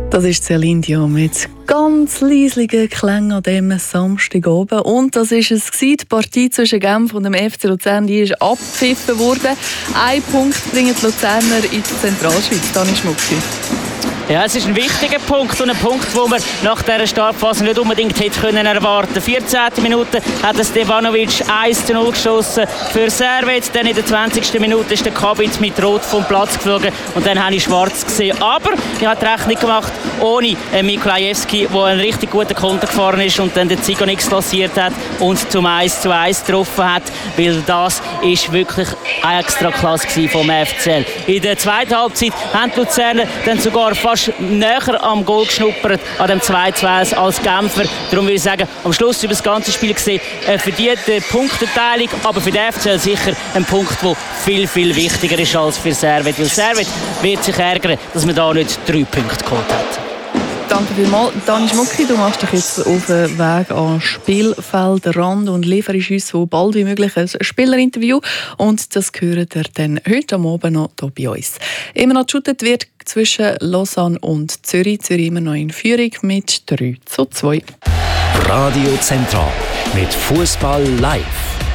Das ist Céline Dion mit ganz leislichen Klängen an diesem Samstagabend. Und das war es. Die Partie zwischen Genf und dem FC Luzern, die ist abgepfiffen worden. 1 Punkt bringen die Luzerner in die Zentralschweiz. Dani Schmucki. Ja, es ist ein wichtiger Punkt und ein Punkt, den man nach dieser Startphase nicht unbedingt hätte erwarten können. 14. Minute hat Stevanovic 1:0 geschossen für Servet. Dann in der 20. Minute ist der Kabitz mit Rot vom Platz geflogen und dann habe ich schwarz gesehen. Aber ich habe die Rechnung gemacht ohne Mikolajewski, der einen richtig guten Konter gefahren ist und dann den Zigonix lanciert hat und zum 1:1 getroffen hat, weil das ist wirklich eine Extraklasse vom FCL. In der zweiten Halbzeit haben die Luzerner dann sogar fast näher am Goal geschnuppert, an dem 2:2 als Genfer. Darum würde ich sagen, am Schluss über das ganze Spiel gesehen, verdiente Punkteteilung, aber für den FCL sicher ein Punkt, der viel, viel wichtiger ist als für Servet. Weil Servet wird sich ärgern, dass man da nicht 3 Punkte geholt hat. Danke vielmals. Dani Schmucki, du machst dich jetzt auf den Weg an Spielfeldrand und lieferst uns so bald wie möglich ein Spielerinterview. Und das hört ihr dann heute am Abend noch hier bei uns. Immer noch geshootet wird zwischen Lausanne und Zürich. Zürich immer noch in Führung mit 3:2. Radio Zentral mit Fußball live.